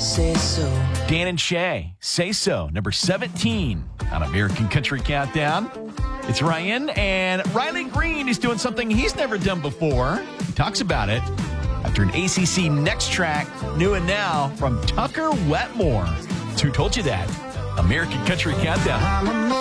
Say so. Dan and Shay, Say So, number 17 on American Country Countdown. It's Ryan, and Riley Green is doing something he's never done before. He talks about it after an ACC Next Track, New and Now, from Tucker Wetmore. Who told you that? American Country Countdown.